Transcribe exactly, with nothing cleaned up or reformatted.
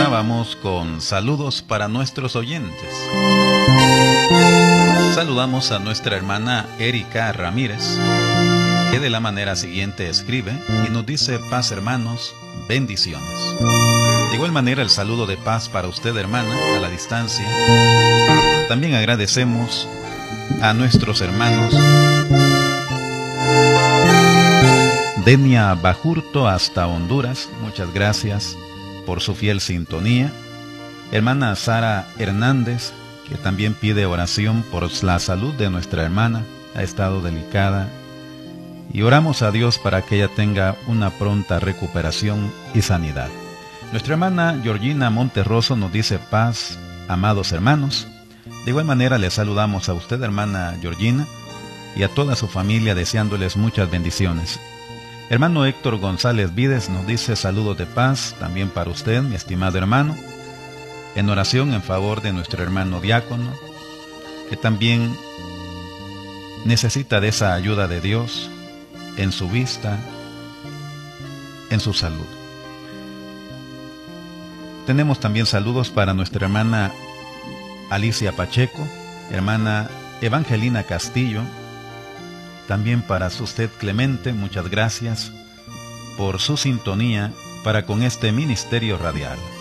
Iniciábamos con saludos para nuestros oyentes. Saludamos a nuestra hermana Erika Ramírez, que de la manera siguiente escribe y nos dice: paz, hermanos, bendiciones. De igual manera, el saludo de paz para usted, hermana, a la distancia. También agradecemos a nuestros hermanos Denia Bajurto hasta Honduras, muchas gracias por su fiel sintonía. Hermana Sara Hernández, que también pide oración por la salud de nuestra hermana, ha estado delicada, y oramos a Dios para que ella tenga una pronta recuperación y sanidad. Nuestra hermana Georgina Monterroso nos dice: paz, amados hermanos. De igual manera le saludamos a usted, hermana Georgina, y a toda su familia, deseándoles muchas bendiciones. Hermano Héctor González Vides nos dice: saludos de paz también para usted, mi estimado hermano, en oración en favor de nuestro hermano diácono, que también necesita de esa ayuda de Dios en su vista, en su salud. Tenemos también saludos para nuestra hermana Alicia Pacheco, hermana Evangelina Castillo, también para usted, Clemente, muchas gracias por su sintonía para con este ministerio radial.